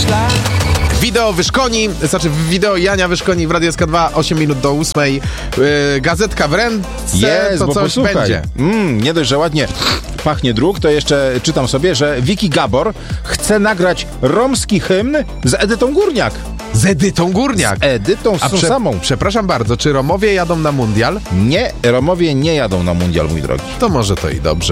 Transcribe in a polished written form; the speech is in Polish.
Wideo Wyszkoni, wideo Jania Wyszkoni w Radio SK2, 8 minut do 8. Gazetka w ręce, to bo coś posłuchaj, będzie. Nie dość, że ładnie pachnie druk, to jeszcze czytam sobie, że Vicky Gabor chce nagrać romski hymn z Edytą Górniak. Z Edytą Górniak. Edytą samą. Przepraszam bardzo, czy Romowie jadą na mundial? Nie, Romowie nie jadą na mundial, mój drogi. To może to i dobrze.